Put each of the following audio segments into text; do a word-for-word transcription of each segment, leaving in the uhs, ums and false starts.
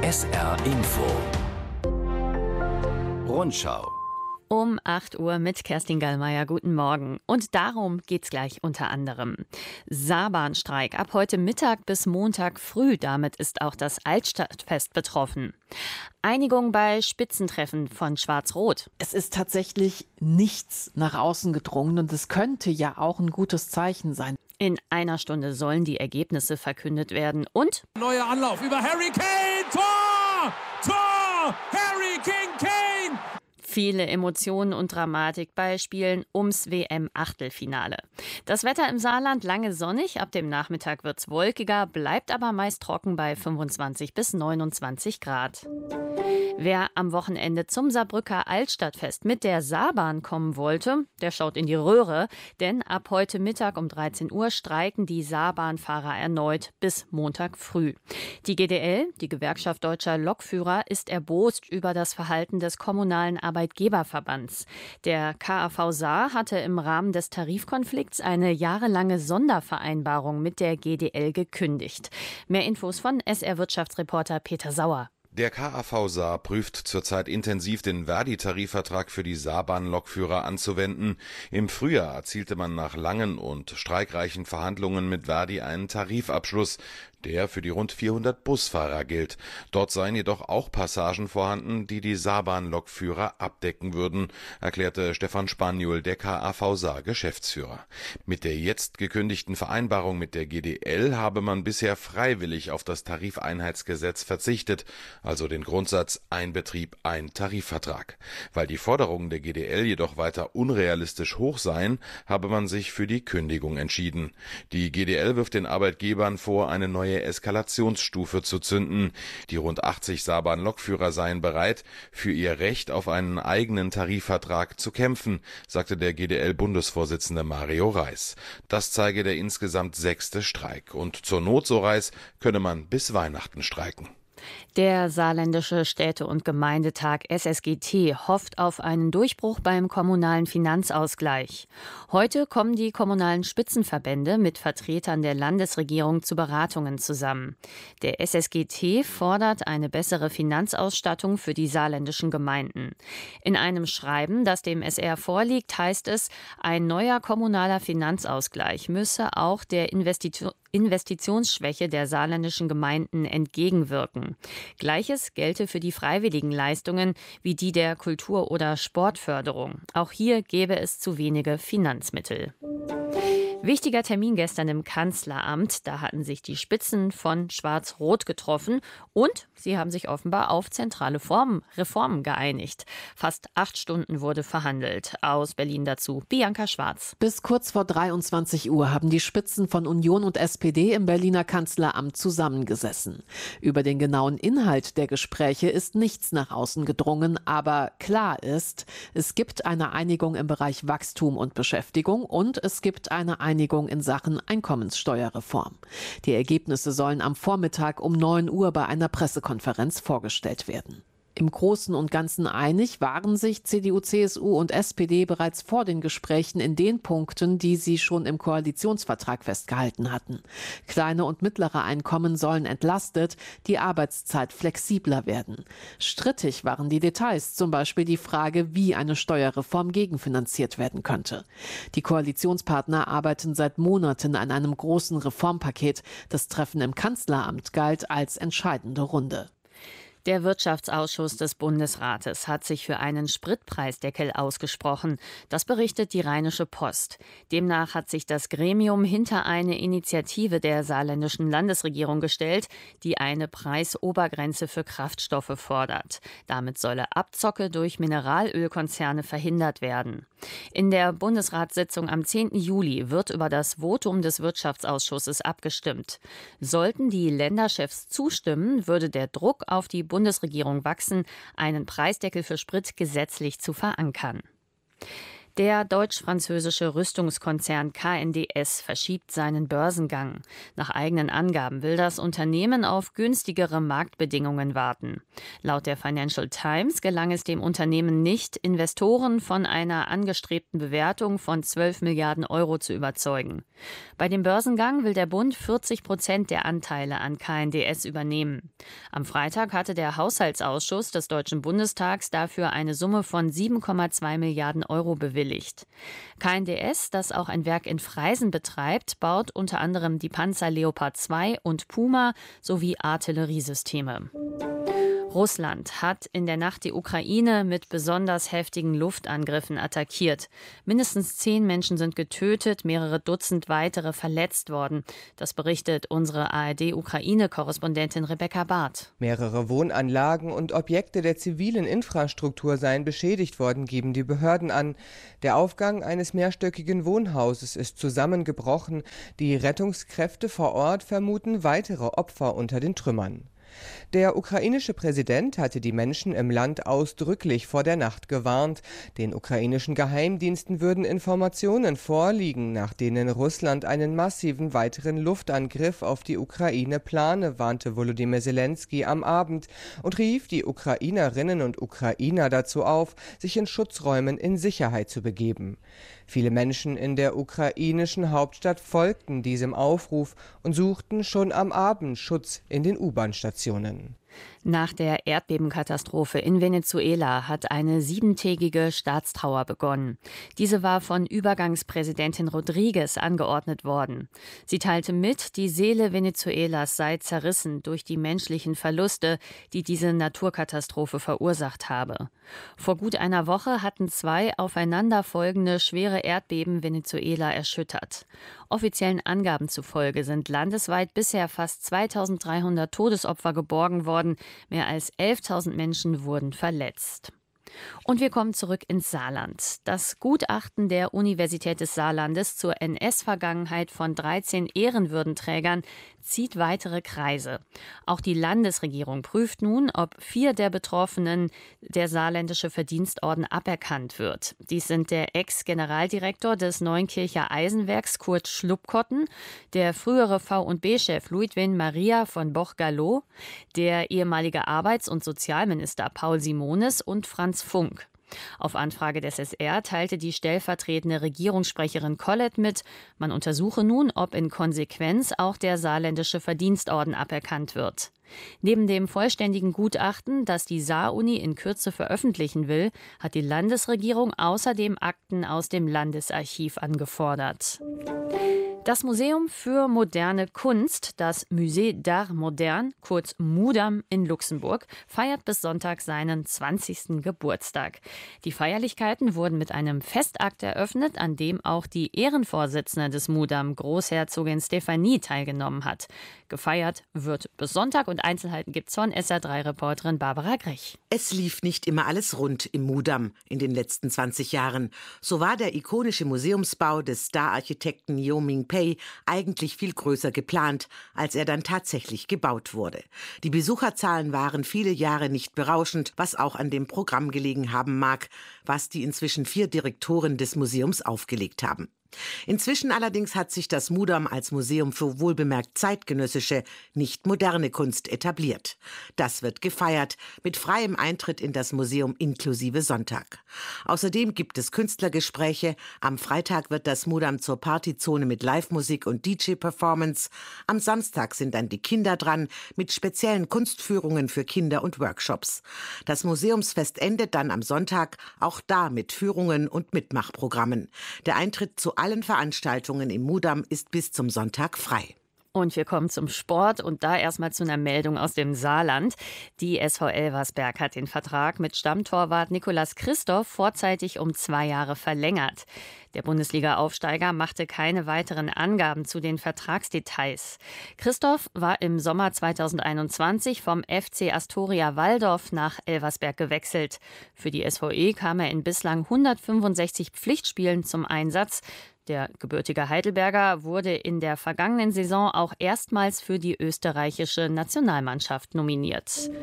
S R Info Rundschau Um acht Uhr mit Kerstin Gallmeier. Guten Morgen. Und darum geht's gleich unter anderem. Saarbahnstreik ab heute Mittag bis Montag früh. Damit ist auch das Altstadtfest betroffen. Einigung bei Spitzentreffen von Schwarz-Rot. Es ist tatsächlich nichts nach außen gedrungen und es könnte ja auch ein gutes Zeichen sein. In einer Stunde sollen die Ergebnisse verkündet werden und neuer Anlauf über Harry Kane. Tor! Tor! Harry King Kane! Viele Emotionen und Dramatik bei Spielen ums W M-Achtelfinale. Das Wetter im Saarland lange sonnig, ab dem Nachmittag wird's wolkiger, bleibt aber meist trocken bei fünfundzwanzig bis neunundzwanzig Grad. Wer am Wochenende zum Saarbrücker Altstadtfest mit der Saarbahn kommen wollte, der schaut in die Röhre, denn ab heute Mittag um dreizehn Uhr streiken die Saarbahnfahrer erneut bis Montag früh. Die G D L, die Gewerkschaft Deutscher Lokführer, ist erbost über das Verhalten des kommunalen Arbeitgeberverbands. Der K A V Saar hatte im Rahmen des Tarifkonflikts eine jahrelange Sondervereinbarung mit der G D L gekündigt. Mehr Infos von S R-Wirtschaftsreporter Peter Sauer. Der K A V Saar prüft zurzeit intensiv, den Verdi-Tarifvertrag für die Saarbahn-Lokführer anzuwenden. Im Frühjahr erzielte man nach langen und streikreichen Verhandlungen mit Verdi einen Tarifabschluss, der für die rund vierhundert Busfahrer gilt. Dort seien jedoch auch Passagen vorhanden, die die Saarbahn-Lokführer abdecken würden, erklärte Stefan Spaniol, der K A V Saar Geschäftsführer. Mit der jetzt gekündigten Vereinbarung mit der G D L habe man bisher freiwillig auf das Tarifeinheitsgesetz verzichtet, also den Grundsatz ein Betrieb, ein Tarifvertrag. Weil die Forderungen der G D L jedoch weiter unrealistisch hoch seien, habe man sich für die Kündigung entschieden. Die G D L wirft den Arbeitgebern vor, eine neue Eskalationsstufe zu zünden. Die rund achtzig Saarbahn-Lokführer seien bereit, für ihr Recht auf einen eigenen Tarifvertrag zu kämpfen, sagte der G D L-Bundesvorsitzende Mario Reis. Das zeige der insgesamt sechste Streik. Und zur Not, so Reis, könne man bis Weihnachten streiken. Der Saarländische Städte- und Gemeindetag S S G T hofft auf einen Durchbruch beim kommunalen Finanzausgleich. Heute kommen die kommunalen Spitzenverbände mit Vertretern der Landesregierung zu Beratungen zusammen. Der S S G T fordert eine bessere Finanzausstattung für die saarländischen Gemeinden. In einem Schreiben, das dem S R vorliegt, heißt es, ein neuer kommunaler Finanzausgleich müsse auch der Investition Investitionsschwäche der saarländischen Gemeinden entgegenwirken. Gleiches gelte für die freiwilligen Leistungen wie die der Kultur- oder Sportförderung. Auch hier gäbe es zu wenige Finanzmittel. Wichtiger Termin gestern im Kanzleramt. Da hatten sich die Spitzen von Schwarz-Rot getroffen und sie haben sich offenbar auf zentrale Formen, Reformen geeinigt. Fast acht Stunden wurde verhandelt. Aus Berlin dazu Bianca Schwarz. Bis kurz vor dreiundzwanzig Uhr haben die Spitzen von Union und S P D im Berliner Kanzleramt zusammengesessen. Über den genauen Inhalt der Gespräche ist nichts nach außen gedrungen, aber klar ist, es gibt eine Einigung im Bereich Wachstum und Beschäftigung und es gibt eine Einigung in Sachen Einkommenssteuerreform. Die Ergebnisse sollen am Vormittag um neun Uhr bei einer Pressekonferenz vorgestellt werden. Im Großen und Ganzen einig waren sich C D U, C S U und S P D bereits vor den Gesprächen in den Punkten, die sie schon im Koalitionsvertrag festgehalten hatten. Kleine und mittlere Einkommen sollen entlastet, die Arbeitszeit flexibler werden. Strittig waren die Details, zum Beispiel die Frage, wie eine Steuerreform gegenfinanziert werden könnte. Die Koalitionspartner arbeiten seit Monaten an einem großen Reformpaket. Das Treffen im Kanzleramt galt als entscheidende Runde. Der Wirtschaftsausschuss des Bundesrates hat sich für einen Spritpreisdeckel ausgesprochen. Das berichtet die Rheinische Post. Demnach hat sich das Gremium hinter eine Initiative der saarländischen Landesregierung gestellt, die eine Preisobergrenze für Kraftstoffe fordert. Damit solle Abzocke durch Mineralölkonzerne verhindert werden. In der Bundesratssitzung am zehnten Juli wird über das Votum des Wirtschaftsausschusses abgestimmt. Sollten die Länderchefs zustimmen, würde der Druck auf die Bundesregierung wachsen, einen Preisdeckel für Sprit gesetzlich zu verankern. Der deutsch-französische Rüstungskonzern K N D S verschiebt seinen Börsengang. Nach eigenen Angaben will das Unternehmen auf günstigere Marktbedingungen warten. Laut der Financial Times gelang es dem Unternehmen nicht, Investoren von einer angestrebten Bewertung von zwölf Milliarden Euro zu überzeugen. Bei dem Börsengang will der Bund vierzig Prozent der Anteile an K N D S übernehmen. Am Freitag hatte der Haushaltsausschuss des Deutschen Bundestags dafür eine Summe von sieben Komma zwei Milliarden Euro bewilligt. K N D S, das auch ein Werk in Freisen betreibt, baut unter anderem die Panzer Leopard zwei und Puma sowie Artilleriesysteme. Russland hat in der Nacht die Ukraine mit besonders heftigen Luftangriffen attackiert. Mindestens zehn Menschen sind getötet, mehrere Dutzend weitere verletzt worden. Das berichtet unsere A R D-Ukraine-Korrespondentin Rebecca Barth. Mehrere Wohnanlagen und Objekte der zivilen Infrastruktur seien beschädigt worden, geben die Behörden an. Der Aufgang eines mehrstöckigen Wohnhauses ist zusammengebrochen. Die Rettungskräfte vor Ort vermuten weitere Opfer unter den Trümmern. Der ukrainische Präsident hatte die Menschen im Land ausdrücklich vor der Nacht gewarnt. Den ukrainischen Geheimdiensten würden Informationen vorliegen, nach denen Russland einen massiven weiteren Luftangriff auf die Ukraine plane, warnte Volodymyr Zelensky am Abend und rief die Ukrainerinnen und Ukrainer dazu auf, sich in Schutzräumen in Sicherheit zu begeben. Viele Menschen in der ukrainischen Hauptstadt folgten diesem Aufruf und suchten schon am Abend Schutz in den U-Bahn-Stationen. Nach der Erdbebenkatastrophe in Venezuela hat eine siebentägige Staatstrauer begonnen. Diese war von Übergangspräsidentin Rodriguez angeordnet worden. Sie teilte mit, die Seele Venezuelas sei zerrissen durch die menschlichen Verluste, die diese Naturkatastrophe verursacht habe. Vor gut einer Woche hatten zwei aufeinanderfolgende schwere Erdbeben Venezuela erschüttert. Offiziellen Angaben zufolge sind landesweit bisher fast zweitausenddreihundert Todesopfer geborgen worden. Mehr als elftausend Menschen wurden verletzt. Und wir kommen zurück ins Saarland. Das Gutachten der Universität des Saarlandes zur N S-Vergangenheit von dreizehn Ehrenwürdenträgern zieht weitere Kreise. Auch die Landesregierung prüft nun, ob vier der Betroffenen der Saarländische Verdienstorden aberkannt wird. Dies sind der Ex-Generaldirektor des Neunkircher Eisenwerks Kurt Schlupkotten, der frühere V und B-Chef Ludwin Maria von Boch-Gallo, der ehemalige Arbeits- und Sozialminister Paul Simonis und Franz Funk. Auf Anfrage des S R teilte die stellvertretende Regierungssprecherin Collett mit, man untersuche nun, ob in Konsequenz auch der Saarländische Verdienstorden aberkannt wird. Neben dem vollständigen Gutachten, das die Saar-Uni in Kürze veröffentlichen will, hat die Landesregierung außerdem Akten aus dem Landesarchiv angefordert. Das Museum für moderne Kunst, das Musée d'Art Moderne, kurz MUDAM in Luxemburg, feiert bis Sonntag seinen zwanzigsten Geburtstag. Die Feierlichkeiten wurden mit einem Festakt eröffnet, an dem auch die Ehrenvorsitzende des MUDAM, Großherzogin Stefanie, teilgenommen hat. Gefeiert wird bis Sonntag und Einzelheiten gibt's von S R drei Reporterin Barbara Grech. Es lief nicht immer alles rund im MUDAM in den letzten zwanzig Jahren. So war der ikonische Museumsbau des Star-Architekten Yeo Ming-Pei eigentlich viel größer geplant, als er dann tatsächlich gebaut wurde. Die Besucherzahlen waren viele Jahre nicht berauschend, was auch an dem Programm gelegen haben mag, was die inzwischen vier Direktoren des Museums aufgelegt haben. Inzwischen allerdings hat sich das MUDAM als Museum für wohlbemerkt zeitgenössische, nicht moderne Kunst etabliert. Das wird gefeiert, mit freiem Eintritt in das Museum inklusive Sonntag. Außerdem gibt es Künstlergespräche. Am Freitag wird das MUDAM zur Partyzone mit Live-Musik und D J-Performance. Am Samstag sind dann die Kinder dran, mit speziellen Kunstführungen für Kinder und Workshops. Das Museumsfest endet dann am Sonntag, auch da mit Führungen und Mitmachprogrammen. Der Eintritt zu allen Veranstaltungen im MUDAM ist bis zum Sonntag frei. Und wir kommen zum Sport und da erstmal zu einer Meldung aus dem Saarland. Die S V Elversberg hat den Vertrag mit Stammtorwart Nicolas Christoph vorzeitig um zwei Jahre verlängert. Der Bundesliga-Aufsteiger machte keine weiteren Angaben zu den Vertragsdetails. Christoph war im Sommer zweitausendeinundzwanzig vom F C Astoria Walldorf nach Elversberg gewechselt. Für die S V E kam er in bislang hundertfünfundsechzig Pflichtspielen zum Einsatz. Der gebürtige Heidelberger wurde in der vergangenen Saison auch erstmals für die österreichische Nationalmannschaft nominiert.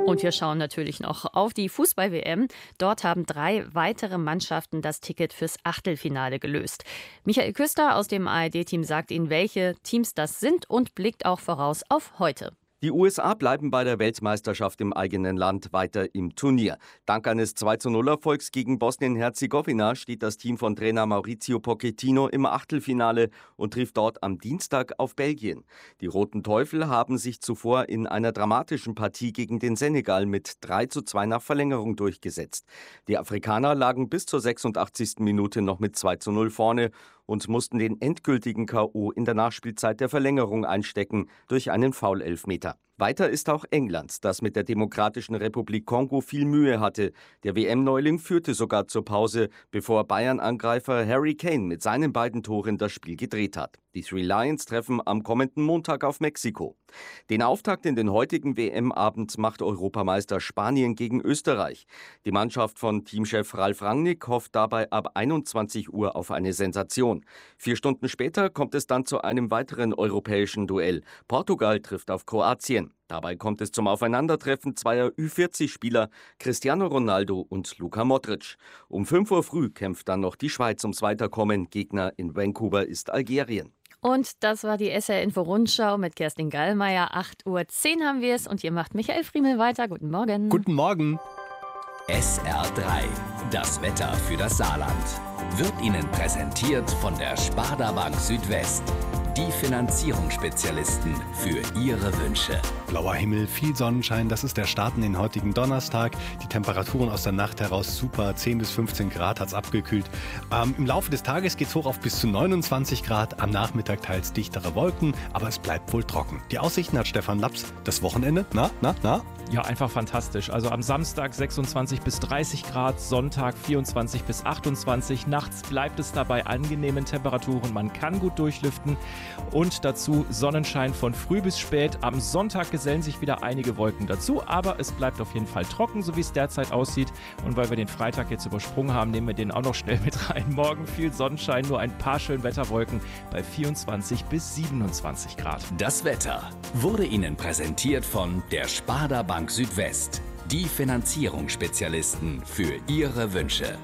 Und wir schauen natürlich noch auf die Fußball-W M. Dort haben drei weitere Mannschaften das Ticket fürs Achtelfinale gelöst. Michael Küster aus dem A R D-Team sagt Ihnen, welche Teams das sind und blickt auch voraus auf heute. Die U S A bleiben bei der Weltmeisterschaft im eigenen Land weiter im Turnier. Dank eines zwei zu null Erfolgs gegen Bosnien-Herzegowina steht das Team von Trainer Mauricio Pochettino im Achtelfinale und trifft dort am Dienstag auf Belgien. Die Roten Teufel haben sich zuvor in einer dramatischen Partie gegen den Senegal mit drei zu zwei nach Verlängerung durchgesetzt. Die Afrikaner lagen bis zur sechsundachtzigsten Minute noch mit zwei zu null vorne und mussten den endgültigen K O in der Nachspielzeit der Verlängerung einstecken durch einen Foul-Elfmeter. Weiter ist auch England, das mit der Demokratischen Republik Kongo viel Mühe hatte. Der W M-Neuling führte sogar zur Pause, bevor Bayern-Angreifer Harry Kane mit seinen beiden Toren das Spiel gedreht hat. Die Three Lions treffen am kommenden Montag auf Mexiko. Den Auftakt in den heutigen W M-Abend macht Europameister Spanien gegen Österreich. Die Mannschaft von Teamchef Ralf Rangnick hofft dabei ab einundzwanzig Uhr auf eine Sensation. Vier Stunden später kommt es dann zu einem weiteren europäischen Duell. Portugal trifft auf Kroatien. Dabei kommt es zum Aufeinandertreffen zweier Ü vierzig Spieler, Cristiano Ronaldo und Luka Modric. Um fünf Uhr früh kämpft dann noch die Schweiz ums Weiterkommen. Gegner in Vancouver ist Algerien. Und das war die S R-Info-Rundschau mit Kerstin Gallmeier. acht Uhr zehn haben wir es und hier macht Michael Friemel weiter. Guten Morgen. Guten Morgen. S R drei, das Wetter für das Saarland, wird Ihnen präsentiert von der Sparda Bank Südwest. Die Finanzierungsspezialisten für Ihre Wünsche. Blauer Himmel, viel Sonnenschein, das ist der Start in den heutigen Donnerstag. Die Temperaturen aus der Nacht heraus super, zehn bis fünfzehn Grad hat es abgekühlt. Ähm, Im Laufe des Tages geht es hoch auf bis zu neunundzwanzig Grad, am Nachmittag teils dichtere Wolken, aber es bleibt wohl trocken. Die Aussichten hat Stefan Laps. Das Wochenende, na, na, na? Ja, einfach fantastisch. Also am Samstag sechsundzwanzig bis dreißig Grad, Sonntag vierundzwanzig bis achtundzwanzig. Nachts bleibt es dabei angenehmen Temperaturen, man kann gut durchlüften. Und dazu Sonnenschein von früh bis spät. Am Sonntag gesellen sich wieder einige Wolken dazu, aber es bleibt auf jeden Fall trocken, so wie es derzeit aussieht. Und weil wir den Freitag jetzt übersprungen haben, nehmen wir den auch noch schnell mit rein. Morgen viel Sonnenschein, nur ein paar Schönwetterwolken bei vierundzwanzig bis siebenundzwanzig Grad. Das Wetter wurde Ihnen präsentiert von der Sparda Bank Südwest. Die Finanzierungsspezialisten für Ihre Wünsche.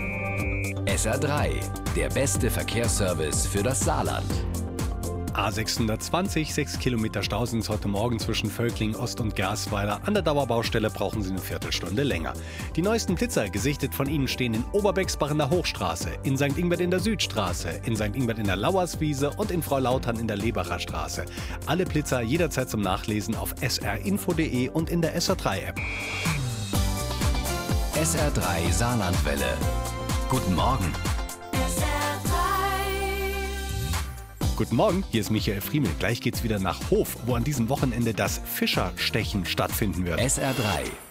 S R drei, der beste Verkehrsservice für das Saarland. A sechshundertzwanzig, sechs Kilometer Stau sind es heute Morgen zwischen Völkling Ost und Gersweiler. An der Dauerbaustelle brauchen Sie eine Viertelstunde länger. Die neuesten Blitzer, gesichtet von Ihnen, stehen in Oberbecksbach in der Hochstraße, in Sankt Ingbert in der Südstraße, in Sankt Ingbert in der Lauerswiese und in Frau Lautern in der Lebacher Straße. Alle Blitzer jederzeit zum Nachlesen auf s r info punkt de und in der S R drei App. S R drei Saarlandwelle. Guten Morgen. Guten Morgen, hier ist Michael Friemel. Gleich geht's wieder nach Hof, wo an diesem Wochenende das Fischerstechen stattfinden wird. S R drei